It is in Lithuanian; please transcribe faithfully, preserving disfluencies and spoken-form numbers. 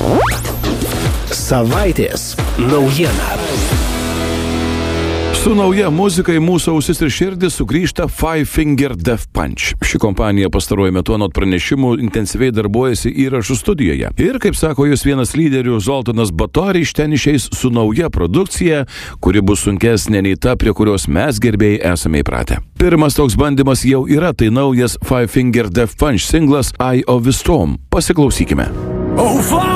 Savaitės naujiena. Su nauja muzika į mūsų ausis ir širdį sugrįžta Five Finger Death Punch. Ši kompanija pastaruoju metu anot pranešimų intensyviai darbuojasi įrašų studijoje. Ir, kaip sako jos vienas lyderių Zoltanas Batori, iš ten išeis su nauja produkcija, kuri bus sunkesnė nei ta, prie kurios mes gerbėjai esame įpratę. Pirmas toks bandymas jau yra, tai naujas Five Finger Death Punch singlas Eye of the Storm. Pasiklausykime.